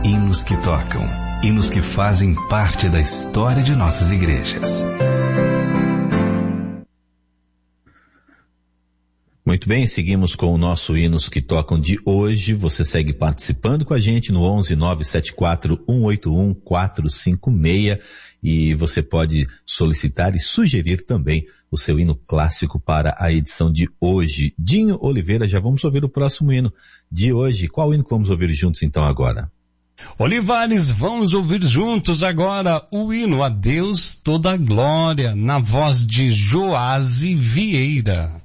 Hinos que tocam, hinos que fazem parte da história de nossas igrejas. Muito bem, seguimos com o nosso Hinos que Tocam de hoje. Você segue participando com a gente no 11-974-181-456 e você pode solicitar e sugerir também o seu hino clássico para a edição de hoje. Dinho Oliveira, já vamos ouvir o próximo hino de hoje. Qual hino que vamos ouvir juntos então agora? Olivares, vamos ouvir juntos agora o hino A Deus Toda a Glória, na voz de Joásio Vieira.